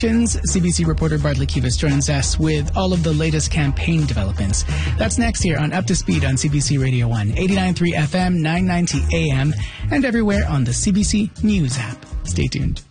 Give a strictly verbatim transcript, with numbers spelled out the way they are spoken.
C B C reporter Bartley Kivas joins us with all of the latest campaign developments. That's next here on Up to Speed on C B C Radio one, eighty-nine point three F M, nine ninety A M, and everywhere on the C B C News app. Stay tuned.